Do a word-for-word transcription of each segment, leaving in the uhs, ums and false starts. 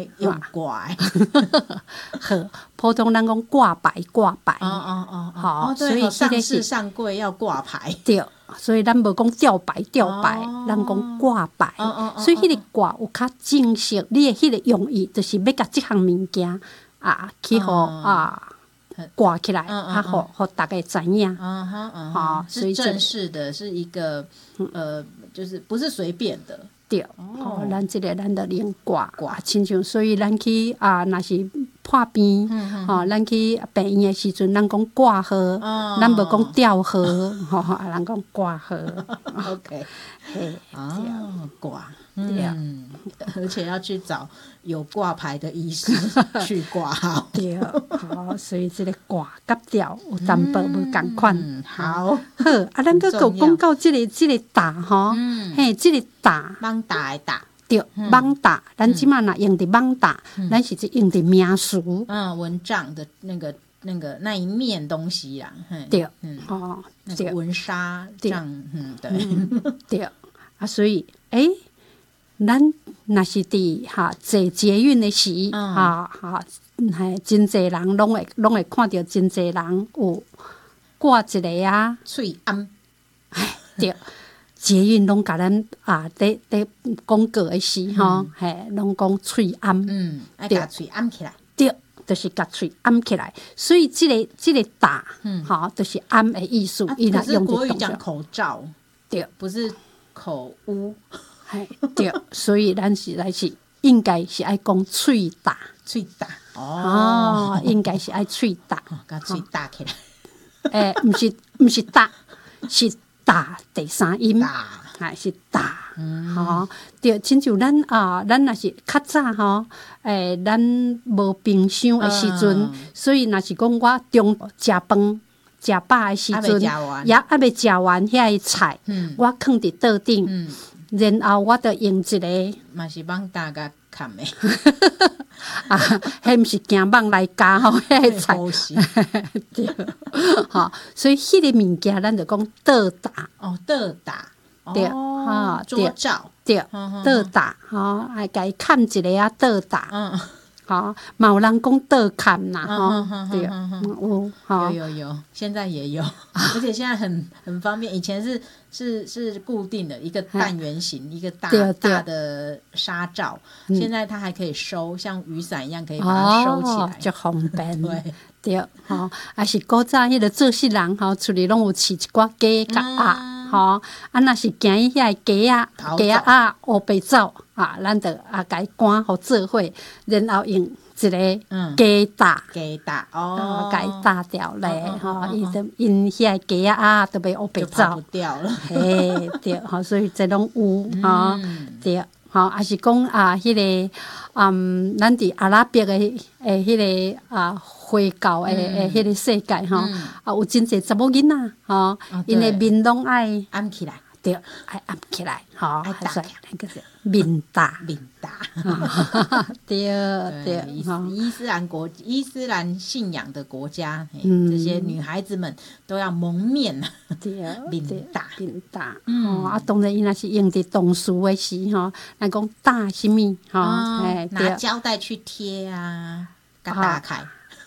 会用挂的。 好，普通人讲挂牌挂牌， 哦哦哦， 好， 哦、 所以上市是上柜要挂牌。 对，所以咱无讲吊牌吊牌，咱讲挂牌。 哦哦哦， 所以迄个挂有较正式，你的迄个用意就是要甲即项物件啊，去互、哦、啊挂起来，啊，互互大家知影。 嗯哼嗯哼， 是正式的，是一个呃，就是不是随便的。 对，哦，咱即个咱着能挂挂，亲像所以咱去啊，若是破病，吼，咱去病院的时阵，咱讲挂号，咱无讲吊号，吼，啊，咱讲挂号。 OK， 嘿， 哦，挂，嗯，而且要去找有挂牌的医师去挂号。 对，好，所以即个挂甲吊有淡薄无共款。 好， 好，啊，咱搁有讲到即个即个打吼，嘿，即个打。 网打的打， 对，网打，咱即马若用伫网打，咱是只用伫名词。 嗯，蚊帐的那个那个那一面东西啦， 对，嗯，哦， 对，蚊纱帐，嗯，对， 对，啊，所以，诶，咱若是伫哈坐捷运的时，哈哈，嘿，真侪人拢会拢会看到真侪人有挂一个啊， 喙暗， 哎，对。捷运拢甲咱啊，伫伫广告的时吼，嘿，拢讲喙暗， 嗯，爱甲喙暗起来， 对，就是甲喙暗起来。所以即个即个打，吼，就是暗的意思。伊若用国语讲口罩， 对， 不是口污， 嘿，对，所以咱是来是应该是爱讲喙打， 喙打， 哦，应该是爱喙打， 甲喙打起来。 诶，毋是毋是打，是。打第三音，还是打，吼，对，亲像咱啊，咱若是较早吼，诶，咱无冰箱的时阵，所以若是讲我中食饭食饱的时阵，也还未食完遐个菜，我放伫桌顶，然后我着用一个， 嘛是网打甲砍的， 啊，迄毋是惊网来加吼，遐个菜，对，吼，所以迄个物件咱着讲倒打， 哦，倒打， 对，哈， 桌罩， 对，倒打，吼，爱甲伊砍一个啊，倒打，嗯。好，嘛有人讲倒砍呐，吼，对，有， 有有有，现在也有，而且现在很很方便。以前是是是固定的一个半圆形，一个大大的纱罩，现在它还可以收，像雨伞一样可以把它收起来， 就方便。 对对，吼，啊是古早迄个做事人吼，厝里拢有饲一寡鸡甲鸭，吼，啊若是惊伊遐鸡啊鸡啊啊乌白走。啊，咱着啊，甲伊赶互做伙，然后用一个鸡打， 鸡打哦， 甲伊打掉咧，吼，伊就因遐鸡啊啊，都袂乌白走， 不掉了， 嘿，对，吼，所以这拢有，吼，对，吼，也是讲啊，迄个，嗯，咱伫阿拉伯诶诶，迄个啊，回教诶诶，迄个世界吼，啊，有真侪查某囡仔，吼，因诶面拢爱暗起来。 对，爱暗起来，吼，所以那个是面大， 面大， 对对， 伊斯兰国伊斯兰信仰的国家，这些女孩子们都要蒙面啊， 对， 面大面大，哦，啊，当然伊若是用伫同事的时吼，咱讲打什么，吼， 哎，拿胶带去贴啊，甲打开，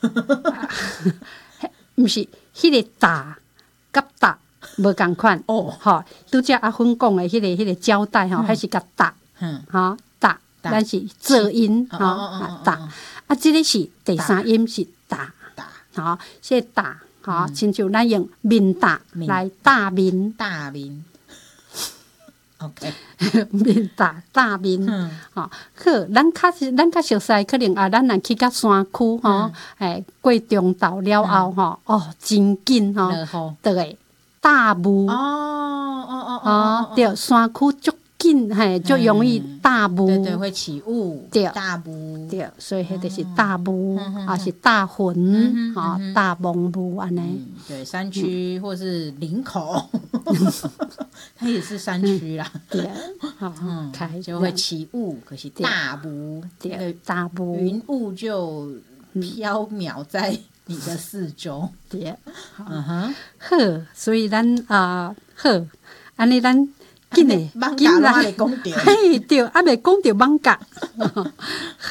毋是迄个打，甲打。无共款哦，吼，拄则阿芬讲的迄个迄个胶带吼，还是甲打，吼打，咱是做音吼打，啊，即个是第三音是打，吼，即个打，吼，亲像咱用面打来打面， 打面 ，OK， 面打打面，吼，好，咱较咱较熟悉，可能啊，咱若去到山区吼，哎，过中昼了后吼，哦，真紧吼，对个。大雾哦哦哦哦，对，山区足紧，嘿，足容易大雾， 对对，会起雾， 对， 大雾， 对，所以迄个是大雾，还是大云，哈，大蒙雾安尼。 对，山区或是林口，它也是山区啦。 对，嗯， 就会起雾，可是大雾， 对，大雾， 云雾就飘渺在你的四周， 对，嗯哼，好，所以咱啊，好，安尼咱紧诶， 紧来，嘿， 对，还未讲到艋舺。